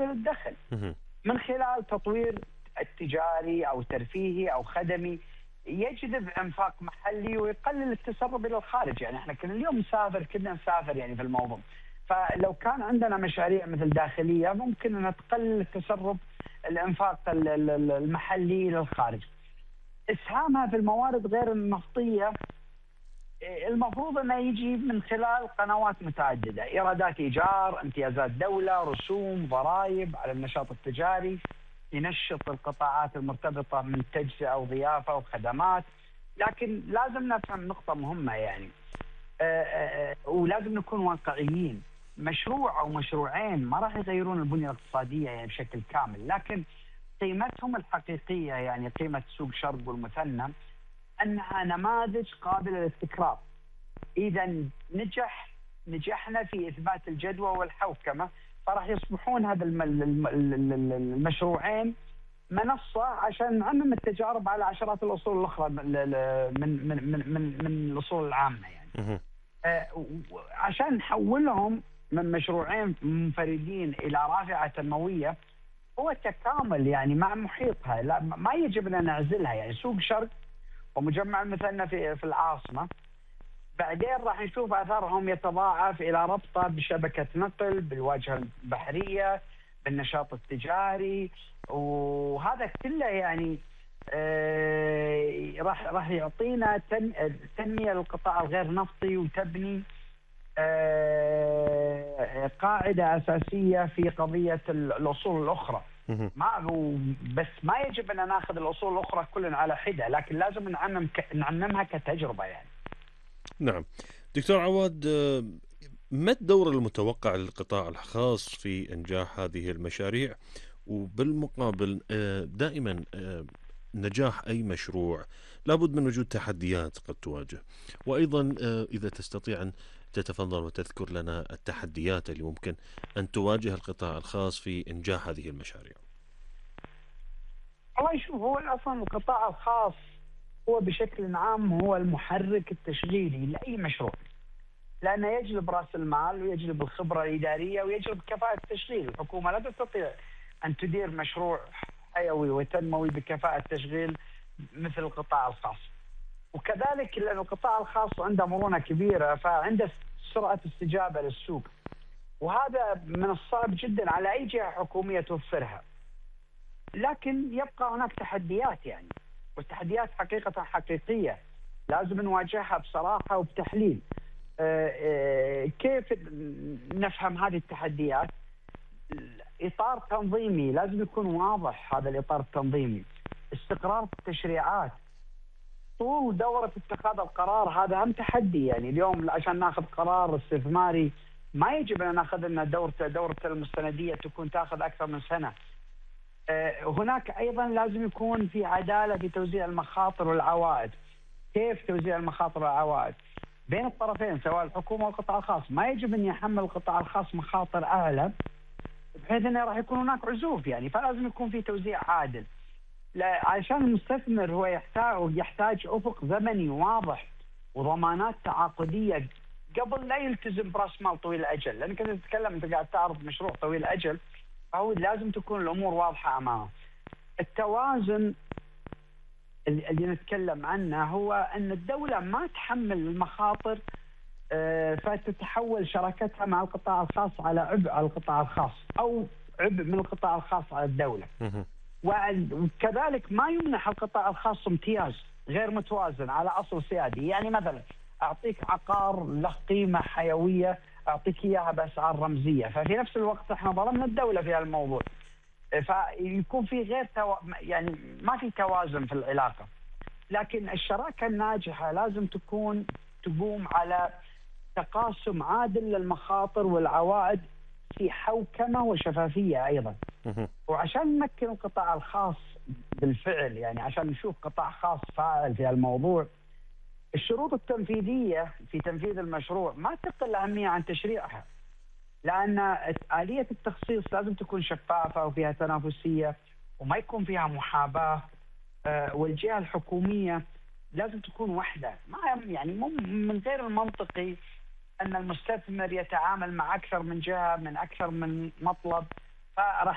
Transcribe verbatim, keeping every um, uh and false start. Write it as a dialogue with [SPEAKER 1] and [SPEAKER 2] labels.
[SPEAKER 1] مصادر الدخل من خلال تطوير التجاري أو ترفيهي أو خدمي يجذب انفاق محلي ويقلل التسرب الى الخارج. يعني احنا كل اليوم نسافر، كنا نسافر يعني في الموضوع. فلو كان عندنا مشاريع مثل داخليه ممكن ان تقلل التسرب الانفاق المحلي الى الخارج. اسهامها في الموارد غير النفطيه المفروض انه يجي من خلال قنوات متعدده، ايرادات ايجار، امتيازات دوله، رسوم، ضرائب على النشاط التجاري، ينشط القطاعات المرتبطة من تجزئة وضيافة وخدمات. لكن لازم نفهم نقطة مهمة يعني آآ آآ ولازم نكون واقعيين. مشروع أو مشروعين ما راح يغيرون البنية الاقتصادية يعني بشكل كامل، لكن قيمتهم الحقيقية يعني قيمة سوق شرق والمثنى أنها نماذج قابلة للتكرار. إذا نجح نجحنا في إثبات الجدوى والحوكمة، فراح يصبحون هذا المشروعين منصة عشان نعمم التجارب على عشرات الأصول الأخرى من من من من, من الأصول العامة يعني. عشان نحولهم من مشروعين منفردين إلى رافعة تنموية هو تكامل يعني مع محيطها، لا ما يجب أن نعزلها. يعني سوق شرق ومجمع المثنى في في العاصمة بعدين راح نشوف اثرهم يتضاعف الى ربطه بشبكه نقل، بالواجهه البحريه، بالنشاط التجاري، وهذا كله يعني آه راح راح يعطينا تن تنميه للقطاع الغير نفطي وتبني آه قاعده اساسيه في قضيه الاصول الاخرى. ما بس ما يجب ان ناخذ الاصول الاخرى كلها على حده، لكن لازم نعمم نعممها كتجربه يعني.
[SPEAKER 2] نعم دكتور عواد، ما الدور المتوقع للقطاع الخاص في إنجاح هذه المشاريع؟ وبالمقابل دائما نجاح أي مشروع لابد من وجود تحديات قد تواجه، وأيضا إذا تستطيع أن تتفضل وتذكر لنا التحديات اللي ممكن أن تواجه القطاع الخاص في إنجاح هذه المشاريع.
[SPEAKER 1] الله يشوف، هو أصلا القطاع الخاص هو بشكل عام هو المحرك التشغيلي لأي مشروع، لأنه يجلب رأس المال ويجلب الخبرة الإدارية ويجلب كفاءة التشغيل. الحكومة لا تستطيع أن تدير مشروع حيوي وتنموي بكفاءة تشغيل مثل القطاع الخاص. وكذلك لأن القطاع الخاص عنده مرونة كبيرة فعنده سرعة استجابة للسوق، وهذا من الصعب جدا على أي جهة حكومية توفرها. لكن يبقى هناك تحديات يعني، والتحديات حقيقة حقيقية لازم نواجهها بصراحة وبتحليل. كيف نفهم هذه التحديات؟ إطار تنظيمي لازم يكون واضح، هذا الإطار التنظيمي، استقرار التشريعات، طول دورة اتخاذ القرار، هذا أهم تحدي. يعني اليوم عشان ناخذ قرار استثماري ما يجب أن ناخذ أن دورة دورة المستندية تكون تاخذ أكثر من سنة. هناك أيضا لازم يكون في عدالة في توزيع المخاطر والعوائد. كيف توزيع المخاطر والعوائد بين الطرفين سواء الحكومة والقطاع الخاص؟ ما يجب أن يحمل القطاع الخاص مخاطر أعلى بحيث أنه راح يكون هناك عزوف يعني، فلازم يكون في توزيع عادل. لا عشان المستثمر هو يحتاج يحتاج أفق زمني واضح وضمانات تعاقدية قبل لا يلتزم برأس مال طويل الأجل، لأنك أنت تتكلم أنت قاعد تعرض مشروع طويل الأجل فهو لازم تكون الأمور واضحة أمامه. التوازن اللي نتكلم عنه هو أن الدولة ما تحمل المخاطر فتتحول شراكتها مع القطاع الخاص على عبء على القطاع الخاص أو عبء من القطاع الخاص على الدولة. وكذلك ما يمنح القطاع الخاص امتياز غير متوازن على أصل سيادي. يعني مثلا أعطيك عقار له قيمة حيوية أعطيك إياها بأسعار رمزية، ففي نفس الوقت احنا ظلمنا الدولة في هذا الموضوع، فيكون في غير تو... يعني ما في توازن في العلاقة. لكن الشراكة الناجحة لازم تكون تقوم على تقاسم عادل للمخاطر والعوائد في حوكمة وشفافية أيضا. وعشان نمكن القطاع الخاص بالفعل يعني عشان نشوف قطاع خاص فاعل في الموضوع، الشروط التنفيذية في تنفيذ المشروع ما تقل أهمية عن تشريعها، لأن آلية التخصيص لازم تكون شفافة وفيها تنافسية وما يكون فيها محاباة، والجهة الحكومية لازم تكون وحدة. ما يعني من غير المنطقي أن المستثمر يتعامل مع أكثر من جهة من أكثر من مطلب، فراح